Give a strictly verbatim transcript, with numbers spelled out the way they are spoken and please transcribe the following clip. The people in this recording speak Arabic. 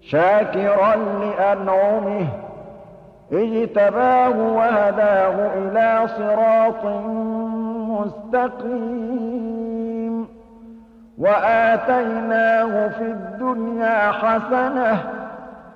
شاكرا لأنعمه اجتباه وهداه إلى صراط مستقيم وآتيناه في الدنيا حسنة